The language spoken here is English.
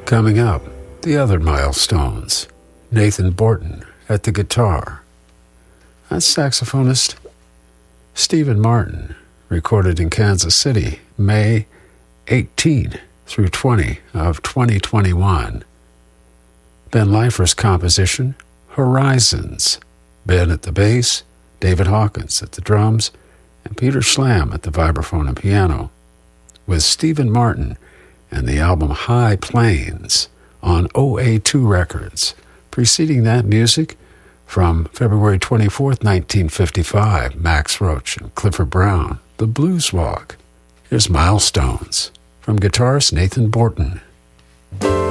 Coming up, the other milestones. Nathan Borton at the guitar. That's saxophonist Stephen Martin, recorded in Kansas City, May 18 through 20 of 2021. Ben Leifer's composition, Horizons. Ben at the bass, David Hawkins at the drums, and Peter Schlam at the vibraphone and piano, with Stephen Martin and the album High Plains on OA2 Records. Preceding that, music from February 24th, 1955, Max Roach and Clifford Brown, The Blues Walk. Here's Milestones from guitarist Nathan Borton.